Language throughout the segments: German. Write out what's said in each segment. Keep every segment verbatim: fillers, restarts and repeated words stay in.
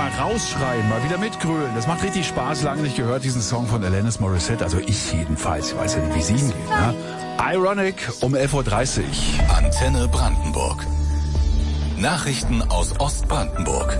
mal rausschreien, mal wieder mitgrölen. Das macht richtig Spaß. Lange nicht gehört, diesen Song von Alanis Morissette. Also ich jedenfalls. Ich weiß ja nicht, wie es Ihnen geht. Ne? Ironic um elf Uhr dreißig. Antenne Brandenburg. Nachrichten aus Ostbrandenburg.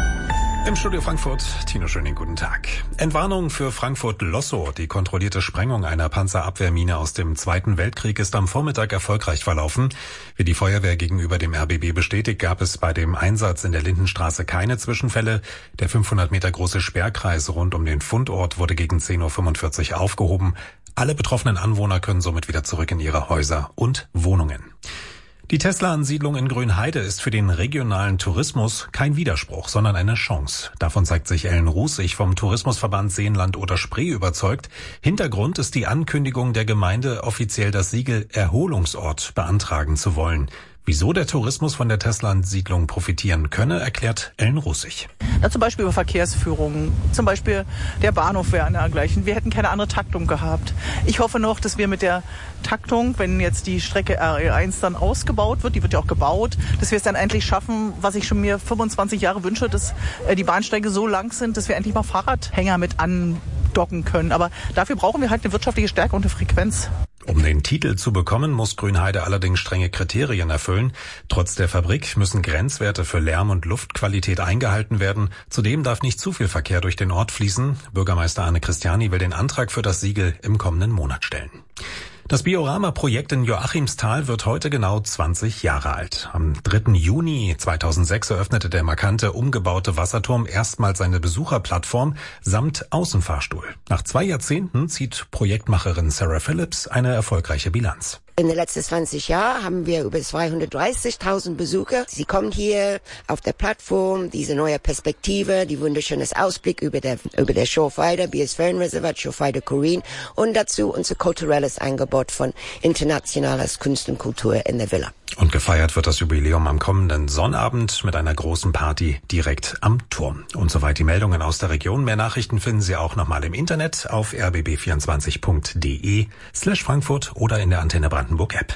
Im Studio Frankfurt, Tino Schöning, guten Tag. Entwarnung für Frankfurt-Lossow. Die kontrollierte Sprengung einer Panzerabwehrmine aus dem Zweiten Weltkrieg ist am Vormittag erfolgreich verlaufen. Wie die Feuerwehr gegenüber dem R B B bestätigt, gab es bei dem Einsatz in der Lindenstraße keine Zwischenfälle. Der fünfhundert Meter große Sperrkreis rund um den Fundort wurde gegen zehn Uhr fünfundvierzig aufgehoben. Alle betroffenen Anwohner können somit wieder zurück in ihre Häuser und Wohnungen. Die Tesla-Ansiedlung in Grünheide ist für den regionalen Tourismus kein Widerspruch, sondern eine Chance. Davon zeigt sich Ellen Rußig vom Tourismusverband Seenland oder Spree überzeugt. Hintergrund ist die Ankündigung der Gemeinde, offiziell das Siegel Erholungsort beantragen zu wollen. Wieso der Tourismus von der Tesla-Ansiedlung profitieren könne, erklärt Ellen Rußig. Ja, zum Beispiel über Verkehrsführung, zum Beispiel der Bahnhof wäre dergleichen. Wir hätten keine andere Taktung gehabt. Ich hoffe noch, dass wir mit der Taktung, wenn jetzt die Strecke R E eins dann ausgebaut wird, die wird ja auch gebaut, dass wir es dann endlich schaffen, was ich schon mir fünfundzwanzig Jahre wünsche, dass äh, die Bahnsteige so lang sind, dass wir endlich mal Fahrradhänger mit andocken können. Aber dafür brauchen wir halt eine wirtschaftliche Stärke und eine Frequenz. Um den Titel zu bekommen, muss Grünheide allerdings strenge Kriterien erfüllen. Trotz der Fabrik müssen Grenzwerte für Lärm- und Luftqualität eingehalten werden. Zudem darf nicht zu viel Verkehr durch den Ort fließen. Bürgermeister Arne Christiani will den Antrag für das Siegel im kommenden Monat stellen. Das Biorama-Projekt in Joachimsthal wird heute genau zwanzig Jahre alt. Am dritten Juni zweitausendsechs eröffnete der markante umgebaute Wasserturm erstmals seine Besucherplattform samt Außenfahrstuhl. Nach zwei Jahrzehnten zieht Projektmacherin Sarah Phillips eine erfolgreiche Bilanz. In den letzten zwanzig Jahren haben wir über zweihundertdreißigtausend Besucher. Sie kommen hier auf der Plattform, diese neue Perspektive, die wunderschönes Ausblick über der, über der Schorfheide, Biosphärenreservat, Schorfheide Kurin und dazu unser kulturelles Angebot von internationales Kunst und Kultur in der Villa. Und gefeiert wird das Jubiläum am kommenden Sonnabend mit einer großen Party direkt am Turm. Und soweit die Meldungen aus der Region. Mehr Nachrichten finden Sie auch nochmal im Internet auf r b b vierundzwanzig punkt d e slash Frankfurt oder in der Antenne Brandenburg App.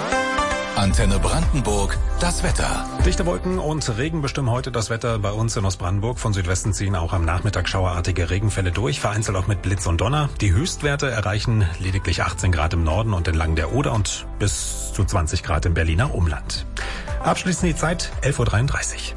Antenne Brandenburg, das Wetter. Dichte Wolken und Regen bestimmen heute das Wetter bei uns in Ostbrandenburg. Von Südwesten ziehen auch am Nachmittag schauerartige Regenfälle durch, vereinzelt auch mit Blitz und Donner. Die Höchstwerte erreichen lediglich achtzehn Grad im Norden und entlang der Oder und bis zu zwanzig Grad im Berliner Umland. Abschließend die Zeit elf Uhr dreiunddreißig.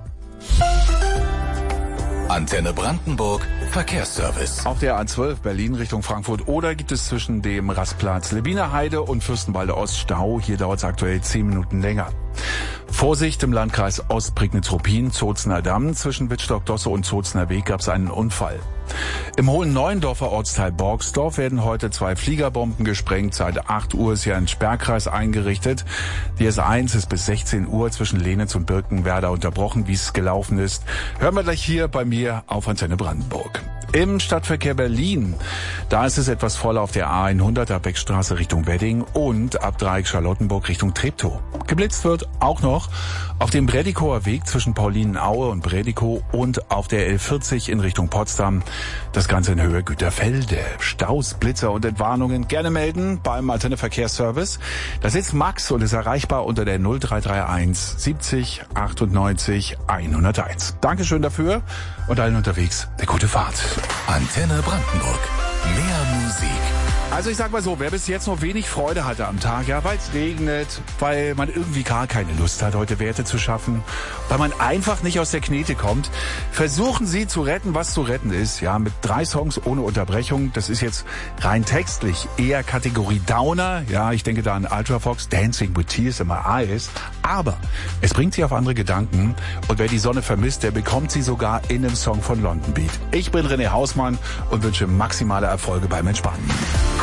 Antenne Brandenburg, Verkehrsservice. Auf der A zwölf Berlin Richtung Frankfurt oder gibt es zwischen dem Rastplatz Lebiner Heide und Fürstenwalde Ost Stau. Hier dauert es aktuell zehn Minuten länger. Vorsicht im Landkreis Ostprignitz-Ruppin, Zozner Damm. Zwischen Wittstock-Dosse und Zozner Weg gab es einen Unfall. Im Hohen Neuendorfer Ortsteil Borgsdorf werden heute zwei Fliegerbomben gesprengt. Seit acht Uhr ist hier ein Sperrkreis eingerichtet. Die S eins ist bis sechzehn Uhr zwischen Lenitz und Birkenwerder unterbrochen. Wie es gelaufen ist, hören wir gleich hier bei mir auf Antenne Brandenburg. Im Stadtverkehr Berlin, da ist es etwas voller auf der A hundert ab Beckstraße Richtung Wedding und ab Dreieck Charlottenburg Richtung Treptow. Geblitzt wird auch noch auf dem Bredikower Weg zwischen Paulinenaue und Bredikow und auf der L vierzig in Richtung Potsdam. Das Ganze in Höhe Güterfelde. Staus, Blitzer und Entwarnungen gerne melden beim Antenne Verkehrsservice. Das ist Max und ist erreichbar unter der null drei drei eins siebzig achtundneunzig hunderteins. Dankeschön dafür und allen unterwegs eine gute Fahrt. Antenne Brandenburg. Mehr Musik. Also ich sag mal so, wer bis jetzt noch wenig Freude hatte am Tag, ja, weil es regnet, weil man irgendwie gar keine Lust hat, heute Werte zu schaffen, weil man einfach nicht aus der Knete kommt, versuchen Sie zu retten, was zu retten ist. Ja, mit drei Songs ohne Unterbrechung. Das ist jetzt rein textlich eher Kategorie Downer. Ja, ich denke da an Ultrafox, Dancing with Tears in My Eyes. Aber es bringt Sie auf andere Gedanken. Und wer die Sonne vermisst, der bekommt sie sogar in einem Song von London Beat. Ich bin René Hausmann und wünsche maximale Erfolge beim Entspannen.